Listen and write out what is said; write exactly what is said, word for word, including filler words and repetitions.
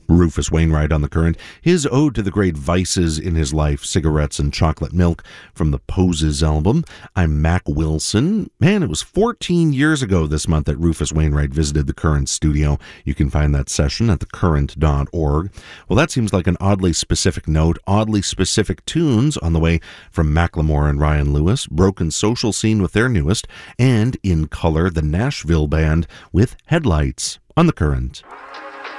Rufus Wainwright on The Current, his ode to the great vices in his life, cigarettes and chocolate milk, from the Poses album. I'm Mac Wilson. Man, it was fourteen years ago this month that Rufus Wainwright visited The Current studio. You can find that session at the current dot org. Well, that seems like an oddly specific note, oddly specific tunes on the way from Macklemore and Ryan Lewis, Broken Social Scene with their newest, and In Color, the Nashville Band with Headlights on The Current.